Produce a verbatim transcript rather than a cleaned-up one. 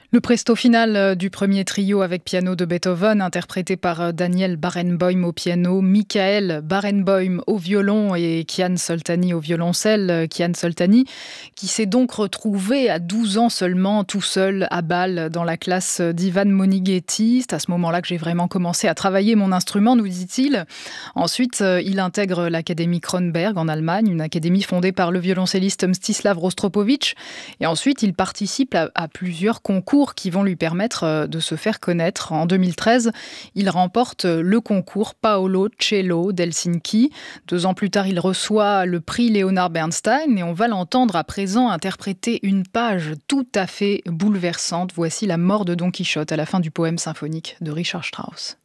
Le presto final du premier trio avec piano de Beethoven, interprété par Daniel Barenboim au piano, Michael Barenboim au violon et Kian Soltani au violoncelle. Kian Soltani, qui s'est donc retrouvé à douze ans seulement, tout seul à Bâle, dans la classe d'Ivan Monighetti. C'est à ce moment-là que j'ai vraiment commencé à travailler mon instrument, nous dit-il. Ensuite, il intègre l'Académie Kronberg en Allemagne, une académie fondée par le violoncelliste Mstislav Rostropovitch. Et ensuite, il participe à, à plusieurs concours qui vont lui permettre de se faire connaître. En deux mille treize, il remporte le concours Paolo Cello d'Helsinki. Deux ans plus tard, il reçoit le prix Leonard Bernstein et on va l'entendre à présent interpréter une page tout à fait bouleversante. Voici la mort de Don Quichotte à la fin du poème symphonique de Richard Strauss.